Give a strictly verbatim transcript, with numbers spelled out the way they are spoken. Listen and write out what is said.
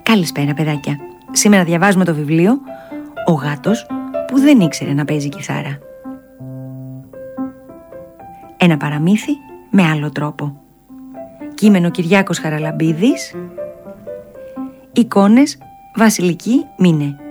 Καλησπέρα παιδάκια. Σήμερα διαβάζουμε το βιβλίο «Ο γάτος που δεν ήξερε να παίζει κιθάρα». Ένα παραμύθι με άλλο τρόπο. Κείμενο Κυριάκος Χαραλαμπίδης. Εικόνες Βασιλική Μίνε.